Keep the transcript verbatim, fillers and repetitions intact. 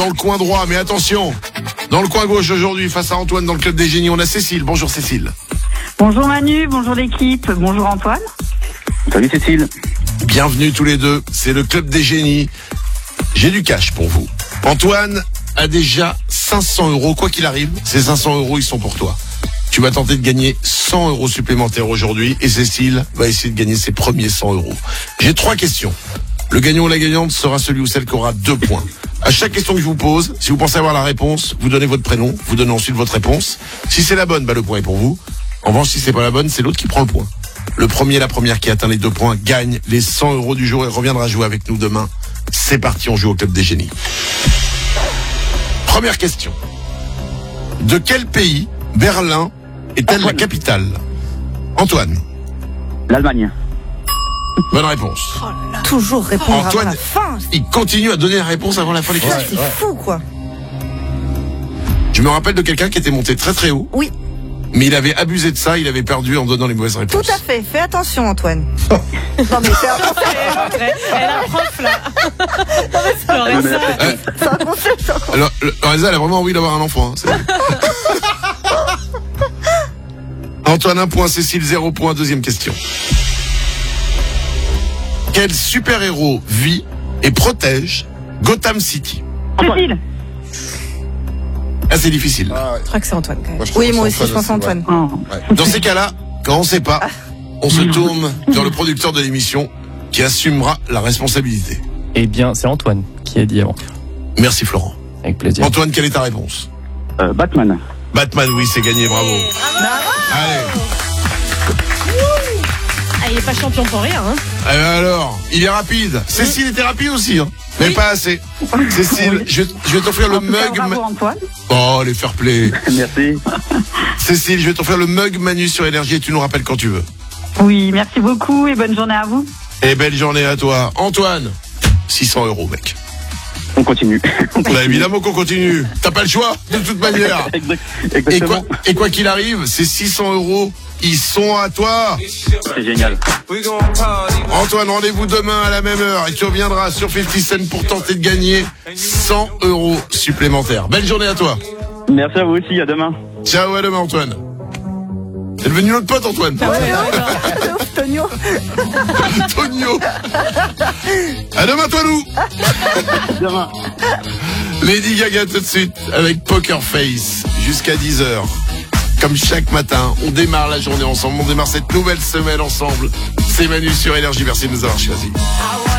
Dans le coin droit, mais attention, dans le coin gauche aujourd'hui, face à Antoine dans le Club des Génies, on a Cécile. Bonjour Cécile. Bonjour Manu, bonjour l'équipe, bonjour Antoine. Salut Cécile. Bienvenue tous les deux, c'est le Club des Génies. J'ai du cash pour vous. Antoine a déjà cinq cents euros, quoi qu'il arrive, ces cinq cents euros, ils sont pour toi. Tu vas tenter de gagner cent euros supplémentaires aujourd'hui et Cécile va essayer de gagner ses premiers cent euros. J'ai trois questions. Le gagnant ou la gagnante sera celui ou celle qui aura deux points. À chaque question que je vous pose, si vous pensez avoir la réponse, vous donnez votre prénom, vous donnez ensuite votre réponse. Si c'est la bonne, bah le point est pour vous. En revanche, si c'est pas la bonne, c'est l'autre qui prend le point. Le premier, la première qui atteint les deux points gagne les cent euros du jour et reviendra jouer avec nous demain. C'est parti, on joue au Club des Génies. Première question. De quel pays Berlin est-elle Antoine. la capitale? Antoine. L'Allemagne. Bonne réponse. Oh là là. Toujours répondre Antoine, avant la fin. il continue à donner la réponse avant la fin des Ça, questions. c'est fou, quoi. Je me rappelle de quelqu'un qui était monté très très haut, Oui, mais il avait abusé de ça, il avait perdu en donnant les mauvaises tout réponses. à fait. Fais attention, Antoine. Non, mais fais attention. Elle a prof là. Non, mais la- Euh, C'est un conseil, c'est un conseil. alors, le- Lorenza, elle a vraiment envie d'avoir un enfant. Hein, c'est- Antoine, un point, Cécile, zéro point. Deuxième question. Quel super-héros vit et protège Gotham City? Cécile. Ah, c'est difficile. Je crois que c'est Antoine quand même. Moi, je trouve Oui, que moi c'est aussi, je pense Antoine Antoine. Oh. aussi, ouais. Dans ces cas-là, quand on sait pas, on se tourne vers le producteur de l'émission qui assumera la responsabilité. Eh bien, c'est Antoine qui a dit avant. Merci Florent. Avec plaisir. Antoine, quelle est ta réponse? euh, Batman. Batman, oui, c'est gagné, bravo. Allez. Ah, il est pas champion pour rien. Hein. Eh ben alors, il est rapide. Cécile était rapide aussi, hein, mais Oui. pas assez. Cécile, je, je vais t'offrir le En tout cas, mug. bravo ma- Antoine. Oh, les fair play. Merci. Cécile, je vais t'offrir le mug Manu sur Énergie et tu nous rappelles quand tu veux. Oui, merci beaucoup et bonne journée à vous. Et belle journée à toi. Antoine, six cents euros, mec. On continue. Bah, évidemment qu'on continue. T'as pas le choix, de toute manière. Exact- Et quoi, Exactement. et quoi qu'il arrive, ces six cents euros, ils sont à toi. C'est génial. Antoine, rendez-vous demain à la même heure et tu reviendras sur cinquante Cent pour tenter de gagner cent euros supplémentaires. Belle journée à toi. Merci à vous aussi. À demain. Ciao, à demain, Antoine. C'est devenu notre pote, Antoine. Tonio. Tonio. À demain, toi, nous. À demain. Lady Gaga tout de suite avec Poker Face jusqu'à dix heures. Comme chaque matin, on démarre la journée ensemble, on démarre cette nouvelle semaine ensemble. C'est Manu sur Énergie, merci de nous avoir choisis.